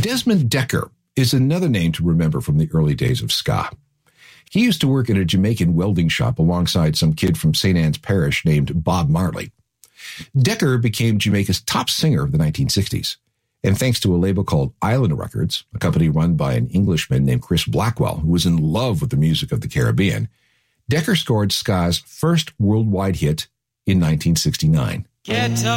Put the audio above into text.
Desmond Dekker is another name to remember from the early days of ska. He used to work at a Jamaican welding shop alongside some kid from St. Anne's Parish named Bob Marley. Dekker became Jamaica's top singer of the 1960s. And thanks to a label called Island Records, a company run by an Englishman named Chris Blackwell, who was in love with the music of the Caribbean, Dekker scored ska's first worldwide hit in 1969.